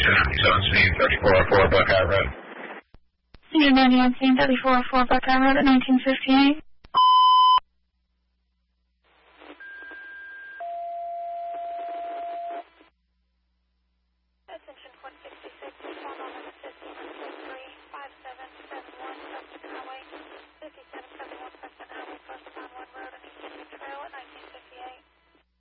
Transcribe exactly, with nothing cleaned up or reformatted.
He's on scene, thirty-four oh four Buckeye Road. Unit ninety on scene, thirty-four oh four Buckeye Road at nineteen fifty-eight.